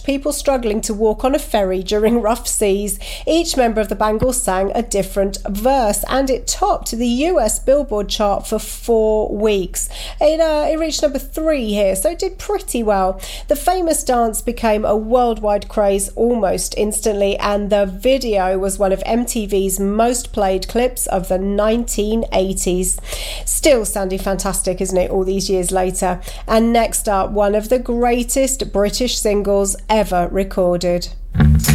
watched people struggling to walk on a ferry during rough seas. Each member of the Bangles sang a different verse, and it topped the US Billboard chart for 4 weeks. It reached number 3 here, so it did pretty well. The famous dance became a worldwide craze almost instantly, and the video was one of MTV's most played clips of the 1980s. Still sounding fantastic, isn't it, all these years later? And next up, one of the greatest British singles ever recorded.